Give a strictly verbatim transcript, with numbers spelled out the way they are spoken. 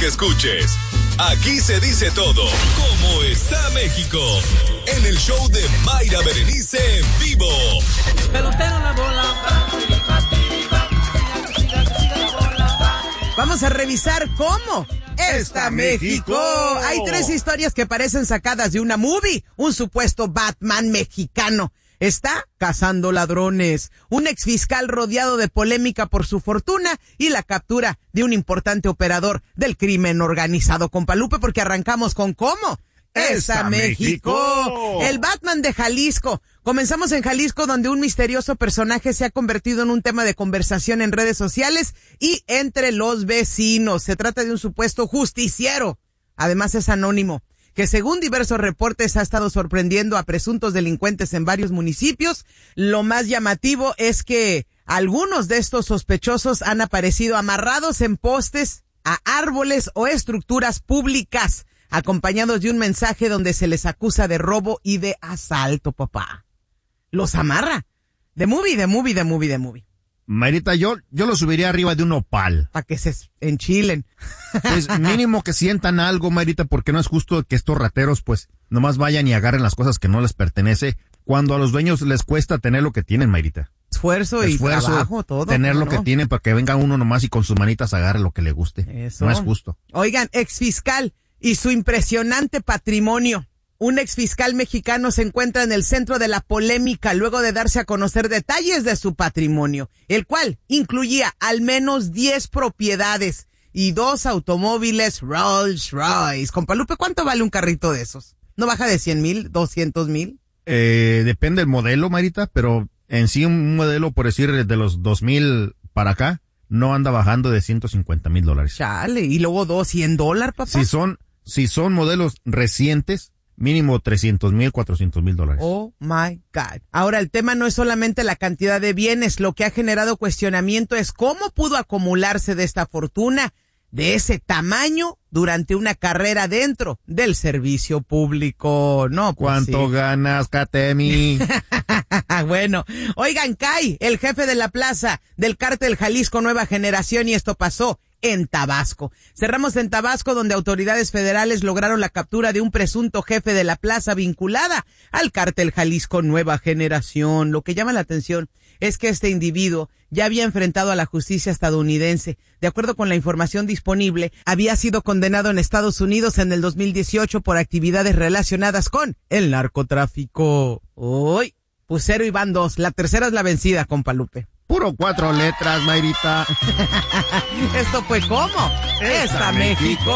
que escuches. Aquí se dice todo. ¿Cómo está México? En el show de Mayra Berenice en vivo. Pelotero la bola. Vamos a revisar cómo está México. Hay tres historias que parecen sacadas de una movie. Un supuesto Batman mexicano está cazando ladrones, un exfiscal rodeado de polémica por su fortuna y la captura de un importante operador del crimen organizado. Compa Lupe, porque arrancamos con ¿cómo está México? México. El Batman de Jalisco. Comenzamos en Jalisco, donde un misterioso personaje se ha convertido en un tema de conversación en redes sociales y entre los vecinos. Se trata de un supuesto justiciero. Además es anónimo, que según diversos reportes ha estado sorprendiendo a presuntos delincuentes en varios municipios. Lo más llamativo es que algunos de estos sospechosos han aparecido amarrados en postes, a árboles o estructuras públicas, acompañados de un mensaje donde se les acusa de robo y de asalto, papá. Los amarra. De movie, de movie, de movie, de movie. Marita, yo, yo lo subiría arriba de un opal. Para que se enchilen. Pues mínimo que sientan algo, Marita, porque no es justo que estos rateros, pues, nomás vayan y agarren las cosas que no les pertenece, cuando a los dueños les cuesta tener lo que tienen, Marita. Esfuerzo, Esfuerzo y trabajo, todo. Tener lo ¿no? que tienen para que venga uno nomás y con sus manitas agarre lo que le guste. Eso. No es justo. Oigan, exfiscal y su impresionante patrimonio. Un exfiscal mexicano se encuentra en el centro de la polémica luego de darse a conocer detalles de su patrimonio, el cual incluía al menos diez propiedades y dos automóviles Rolls Royce. Compa Lupe, ¿cuánto vale un carrito de esos? ¿No baja de cien mil, doscientos mil? Eh, depende del modelo, Marita, pero en sí un modelo, por decir, de los dos mil para acá, no anda bajando de ciento cincuenta mil dólares. Chale, y luego dos, cien dólares, papá. Si son, si son modelos recientes, mínimo trescientos mil, cuatrocientos mil dólares. Oh my God. Ahora, el tema no es solamente la cantidad de bienes. Lo que ha generado cuestionamiento es cómo pudo acumularse de esta fortuna de ese tamaño durante una carrera dentro del servicio público. No, pues ¿cuánto sí. ganas, Katemi? Bueno, oigan, cae el jefe de la plaza del cártel Jalisco Nueva Generación y esto pasó en Tabasco. Cerramos en Tabasco, donde autoridades federales lograron la captura de un presunto jefe de la plaza vinculada al cártel Jalisco Nueva Generación. Lo que llama la atención es que este individuo ya había enfrentado a la justicia estadounidense. De acuerdo con la información disponible, había sido condenado en Estados Unidos en el dos mil dieciocho por actividades relacionadas con el narcotráfico. Uy, pues cero y van dos. La tercera es la vencida, compa Lupe. Puro cuatro letras, Mayrita. Esto fue ¿cómo está México?